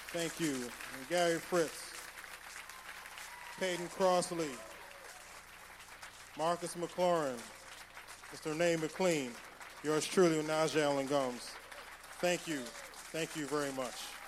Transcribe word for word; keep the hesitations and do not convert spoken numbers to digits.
Thank you. And Gary Fritz, Peyton Crossley, Marcus McLaurin, Mister Nate McLean, yours truly, Najee Allen Gums. Thank you. Thank you very much.